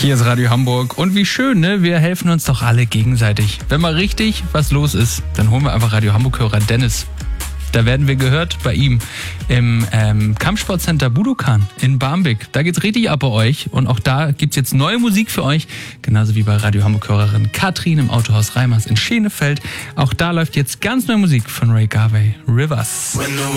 Hier ist Radio Hamburg und wie schön, ne? Wir helfen uns doch alle gegenseitig. Wenn mal richtig was los ist, dann holen wir einfach Radio Hamburg-Hörer Dennis. Da werden wir gehört bei ihm im Kampfsportcenter Budokan in Barmbek. Da geht's richtig ab bei euch und auch da gibt's jetzt neue Musik für euch. Genauso wie bei Radio Hamburg-Hörerin Katrin im Autohaus Reimers in Schenefeld. Auch da läuft jetzt ganz neue Musik von Ray Garvey, Rivers.